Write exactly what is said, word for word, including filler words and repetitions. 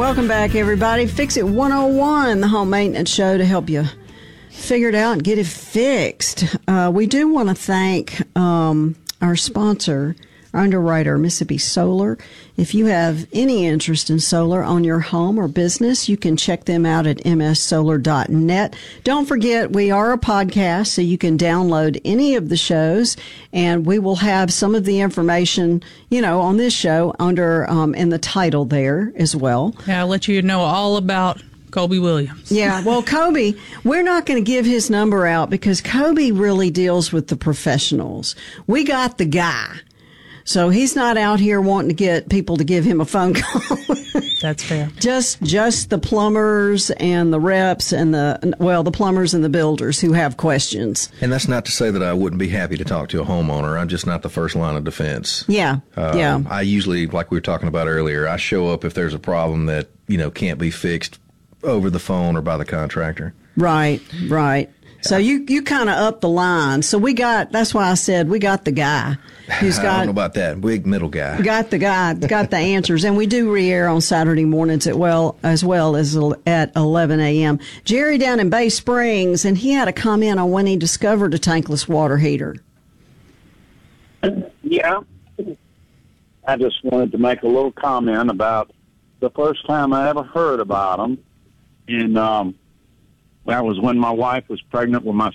Welcome back, everybody. Fix It one oh one, the home maintenance show to help you figure it out and get it fixed. Uh, we do want to thank um, our sponsor, our underwriter, Mississippi Solar. If you have any interest in solar on your home or business, you can check them out at m s solar dot net. Don't forget, we are a podcast, so you can download any of the shows, and we will have some of the information, you know, on this show under um, in the title there as well. Yeah, I'll let you know all about Kobe Williams. Yeah, well, Kobe, we're not going to give his number out because Kobe really deals with the professionals. We got the guy. So he's not out here wanting to get people to give him a phone call. That's fair. Just just the plumbers and the reps and the, well, the plumbers and the builders who have questions. And that's not to say that I wouldn't be happy to talk to a homeowner. I'm just not the first line of defense. Yeah, Um, yeah. I usually, like we were talking about earlier, I show up if there's a problem that, you know, can't be fixed over the phone or by the contractor. Right, right. So you, you kind of up the line. So we got, that's why I said we got the guy who's I got, don't know about that. Big middle guy. got the guy, got the answers. And we do re-air on Saturday mornings at well, as well as at eleven a.m. Jerry down in Bay Springs, and he had a comment on when he discovered a tankless water heater. Yeah. I just wanted to make a little comment about the first time I ever heard about them. And um, that was when my wife was pregnant with my